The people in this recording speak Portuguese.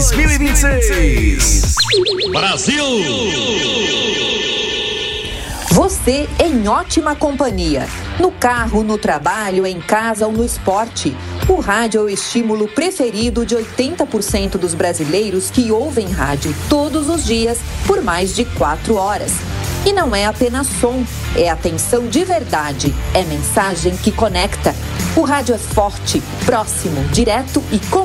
2026. Brasil! Você em ótima companhia. No carro, no trabalho, em casa ou no esporte. O rádio é o estímulo preferido de 80% dos brasileiros que ouvem rádio todos os dias por mais de 4 horas. E não é apenas som, é atenção de verdade, é mensagem que conecta. O rádio é forte, próximo, direto e